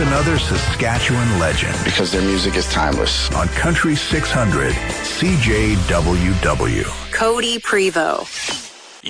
another Saskatchewan legend. Because their music is timeless. On Country 600, CJWW. Cody Prevost.